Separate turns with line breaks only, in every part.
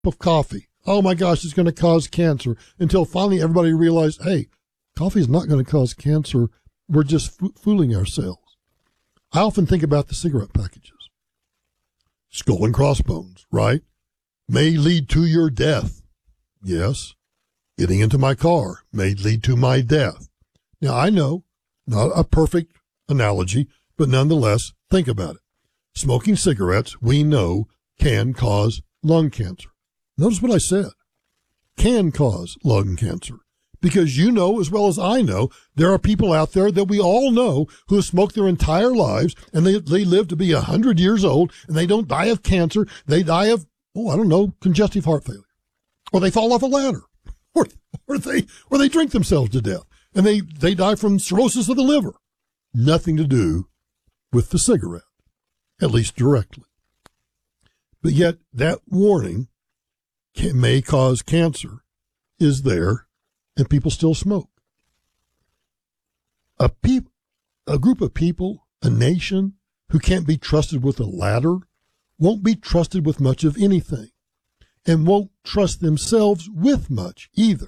of coffee. Oh my gosh, it's going to cause cancer. Until finally everybody realized, hey, coffee is not going to cause cancer. We're just fooling ourselves. I often think about the cigarette packages. Skull and crossbones, right? May lead to your death. Yes. Getting into my car may lead to my death. Now, I know, not a perfect analogy, but nonetheless, think about it. Smoking cigarettes, we know, can cause lung cancer. Notice what I said. Can cause lung cancer. Because you know, as well as I know, there are people out there that we all know who have smoked their entire lives, and they live to be 100 years old, and they don't die of cancer. They die of, congestive heart failure. Or they fall off a ladder. Or they drink themselves to death. And they die from cirrhosis of the liver. Nothing to do with the cigarette, at least directly. But yet that warning may cause cancer is there, and people still smoke. A group of people, a nation who can't be trusted with a ladder, won't be trusted with much of anything, and won't trust themselves with much either.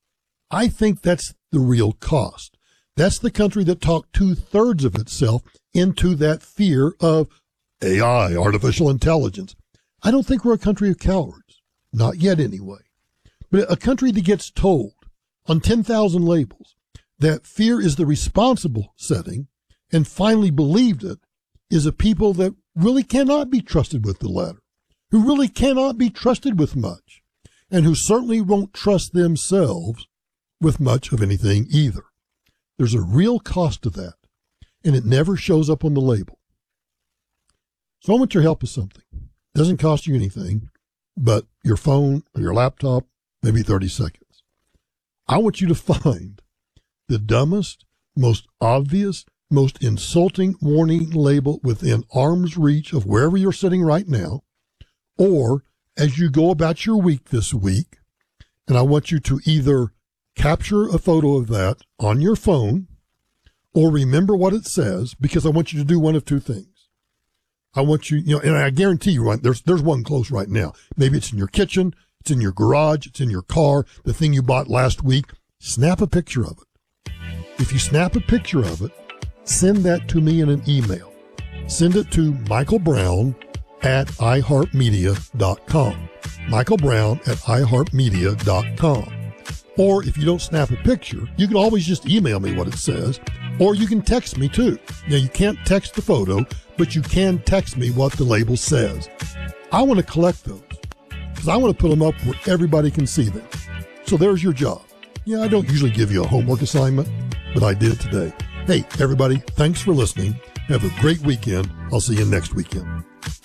I think that's the real cost. That's the country that talked 2/3 of itself into that fear of AI, artificial intelligence. I don't think we're a country of cowards. Not yet anyway. But a country that gets told on 10,000 labels that fear is the responsible setting and finally believed it is a people that really cannot be trusted with the ladder, who really cannot be trusted with much, and who certainly won't trust themselves with much of anything either. There's a real cost to that, and it never shows up on the label. So I want your help with something. It doesn't cost you anything, but your phone or your laptop, maybe 30 seconds. I want you to find the dumbest, most obvious, most insulting warning label within arm's reach of wherever you're sitting right now, or as you go about your week this week, and I want you to either capture a photo of that on your phone or remember what it says, because I want you to do one of two things. I want you, and I guarantee you, right, there's one close right now. Maybe it's in your kitchen, it's in your garage, it's in your car, the thing you bought last week. Snap a picture of it. If you snap a picture of it, send that to me in an email. Send it to Michael Brown at iHeartMedia.com. Michael Brown at iHeartMedia.com. Or if you don't snap a picture, you can always just email me what it says, or you can text me too. Now, you can't text the photo, but you can text me what the label says. I want to collect those because I want to put them up where everybody can see them. So there's your job. Yeah, I don't usually give you a homework assignment, but I did today. Hey, everybody, thanks for listening. Have a great weekend. I'll see you next weekend.